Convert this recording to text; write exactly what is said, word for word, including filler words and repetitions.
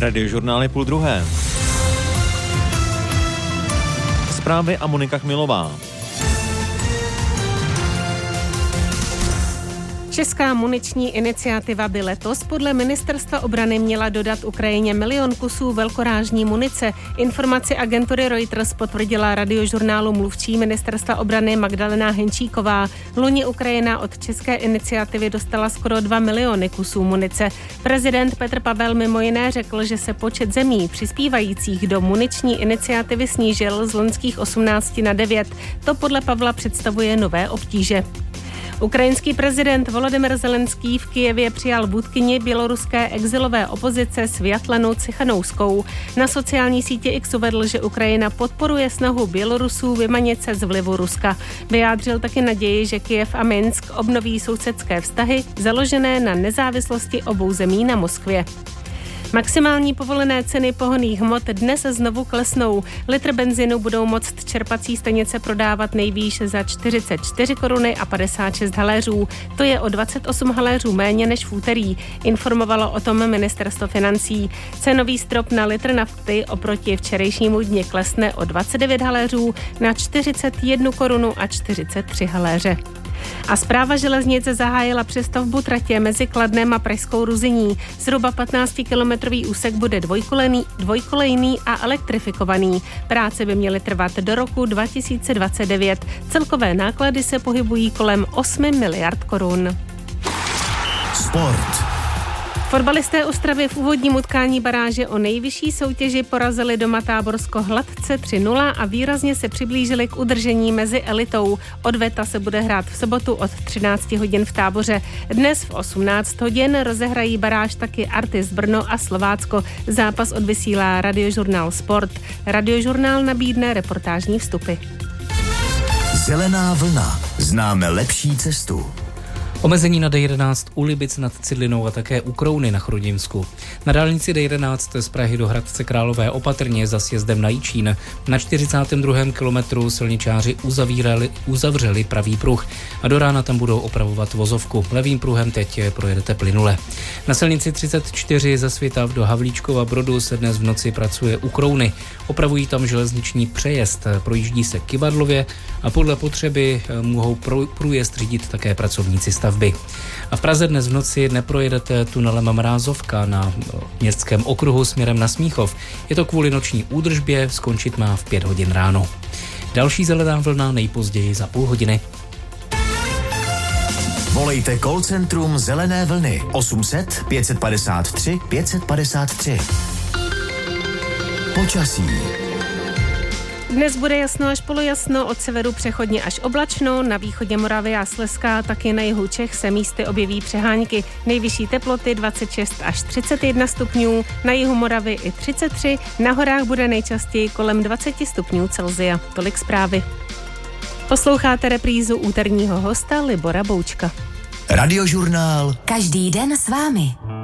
Radiožurnál je půl druhé. Zprávy a Monika Chmilová. Česká muniční iniciativa by letos podle ministerstva obrany měla dodat Ukrajině milion kusů velkorážní munice. Informaci agentury Reuters potvrdila Radiožurnálu mluvčí ministerstva obrany Magdalena Henčíková. Loni Ukrajina od české iniciativy dostala skoro dva miliony kusů munice. Prezident Petr Pavel mimo jiné řekl, že se počet zemí přispívajících do muniční iniciativy snížil z loňských osmnácti na devět. To podle Pavla představuje nové obtíže. Ukrajinský prezident Volodymyr Zelenský v Kyjevě přijal vůdkyni běloruské exilové opozice Sviatlanu Cichanouskou. Na sociální sítě X uvedl, že Ukrajina podporuje snahu Bělorusů vymanit se z vlivu Ruska. Vyjádřil taky naději, že Kyjev a Minsk obnoví sousedské vztahy založené na nezávislosti obou zemí na Moskvě. Maximální povolené ceny pohonných hmot dnes znovu klesnou. Litr benzinu budou moct čerpací stanice prodávat nejvýš za čtyřicet čtyři koruny a padesát šest haléřů. To je o dvacet osm haléřů méně než v úterý, informovalo o tom ministerstvo financí. Cenový strop na litr nafty oproti včerejšímu dni klesne o dvacet devět haléřů na čtyřicet jedna korunu a čtyřicet tři haléře. A Správa železnic zahájila přestavbu tratě mezi Kladnem a Pražskou Ruzyní. Zhruba patnáctikilometrový úsek bude dvojkolejný, dvojkolejný a elektrifikovaný. Práce by měly trvat do roku dva tisíce dvacet devět. Celkové náklady se pohybují kolem osm miliard korun. Sport. Fotbalisté Ostravy v úvodním utkání baráže o nejvyšší soutěži porazili doma Táborsko hladce tři nula a výrazně se přiblížili k udržení mezi elitou. Odveta se bude hrát v sobotu od třináct hodin v Táboře. Dnes v osmnáct hodin rozehrají baráž taky Artis Brno a Slovácko. Zápas odvysílá Radiožurnál Sport. Radiožurnál nabídne reportážní vstupy. Zelená vlna. Známe lepší cestu. Omezení na D jedenáct u Libic nad Cidlinou a také u Krouny na Chrudimsku. Na dálnici D jedenáct z Prahy do Hradce Králové opatrně za sjezdem na Jičín. Na čtyřicátém druhém kilometru silničáři uzavírali, uzavřeli pravý pruh a do rána tam budou opravovat vozovku. Levým pruhem teď projedete plynule. Na silnici třicet čtyři ze Svitav do Havlíčkova Brodu se dnes v noci pracuje u Krouny. Opravují tam železniční přejezd, projíždí se Kyvadlově a podle potřeby mohou průjezd řídit také pracovníci stavby. A v Praze dnes v noci neprojedete tunelem Mrázovka na městském okruhu směrem na Smíchov. Je to kvůli noční údržbě, skončit má v pět hodin ráno. Další zelená vlna nejpozději za půl hodiny. Volejte call centrum Zelené vlny osm set pět padesát tři pět padesát tři. Počasí. Dnes bude jasno až polojasno, od severu přechodně až oblačno, na východě Moravy a Slezska, taky na jihu Čech se místy objeví přehánky. Nejvyšší teploty dvacet šest až třicet jedna stupňů, na jihu Moravy i třicet tři, na horách bude nejčastěji kolem dvacet stupňů Celsia. Tolik zprávy. Posloucháte reprízu úterního hosta Libora Boučka. Radiožurnál. Každý den s vámi.